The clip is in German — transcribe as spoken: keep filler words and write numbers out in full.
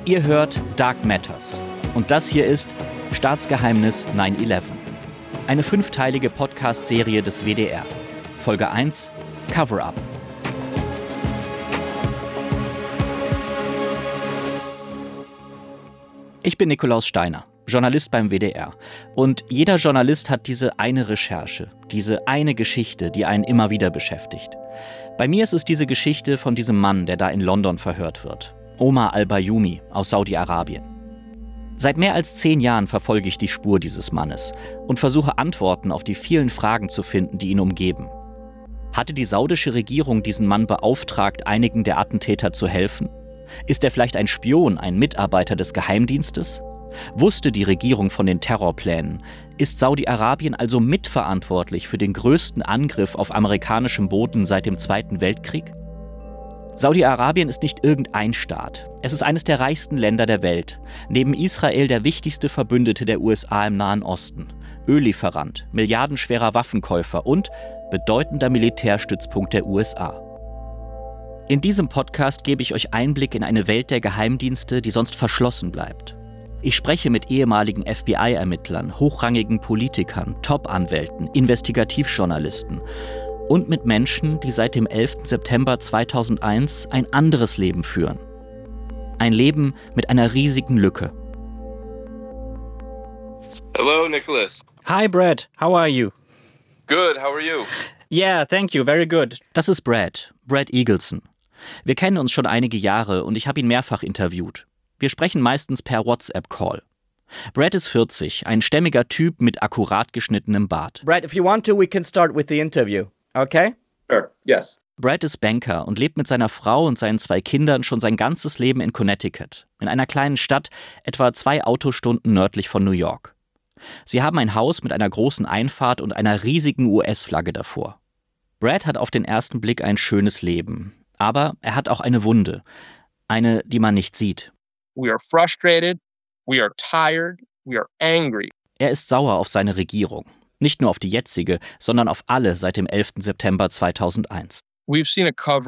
Ihr hört Dark Matters und das hier ist Staatsgeheimnis neun elf. Eine fünfteilige Podcast-Serie des W D R. Folge eins: Cover-Up. Ich bin Nikolaus Steiner, Journalist beim W D R. Und jeder Journalist hat diese eine Recherche, diese eine Geschichte, die einen immer wieder beschäftigt. Bei mir ist es diese Geschichte von diesem Mann, der da in London verhört wird. Omar al-Bayoumi aus Saudi-Arabien. Seit mehr als zehn Jahren verfolge ich die Spur dieses Mannes und versuche Antworten auf die vielen Fragen zu finden, die ihn umgeben. Hatte die saudische Regierung diesen Mann beauftragt, einigen der Attentäter zu helfen? Ist er vielleicht ein Spion, ein Mitarbeiter des Geheimdienstes? Wusste die Regierung von den Terrorplänen? Ist Saudi-Arabien also mitverantwortlich für den größten Angriff auf amerikanischem Boden seit dem Zweiten Weltkrieg? Saudi-Arabien ist nicht irgendein Staat. Es ist eines der reichsten Länder der Welt. Neben Israel der wichtigste Verbündete der U S A im Nahen Osten. Öllieferant, milliardenschwerer Waffenkäufer und bedeutender Militärstützpunkt der U S A. In diesem Podcast gebe ich euch Einblick in eine Welt der Geheimdienste, die sonst verschlossen bleibt. Ich spreche mit ehemaligen F B I-Ermittlern, hochrangigen Politikern, Top-Anwälten, Investigativjournalisten und mit Menschen, die seit dem elften September zweitausendeins ein anderes Leben führen. Ein Leben mit einer riesigen Lücke. Hello, Nicholas. Hi, Brad. How are you? Good, how are you? Yeah, thank you. Very good. Das ist Brad, Brad Eagleson. Wir kennen uns schon einige Jahre und ich habe ihn mehrfach interviewt. Wir sprechen meistens per WhatsApp-Call. Brad ist vierzig, ein stämmiger Typ mit akkurat geschnittenem Bart. Brad, if you want to, we can start with the interview. Okay? Sure, yes. Brad ist Banker und lebt mit seiner Frau und seinen zwei Kindern schon sein ganzes Leben in Connecticut, in einer kleinen Stadt, etwa zwei Autostunden nördlich von New York. Sie haben ein Haus mit einer großen Einfahrt und einer riesigen U S-Flagge davor. Brad hat auf den ersten Blick ein schönes Leben, aber er hat auch eine Wunde, eine, die man nicht sieht. We are frustrated, we are tired, we are angry. Er ist sauer auf seine Regierung. Nicht nur auf die jetzige, sondern auf alle seit dem elften September zweitausendeins. We've seen a cover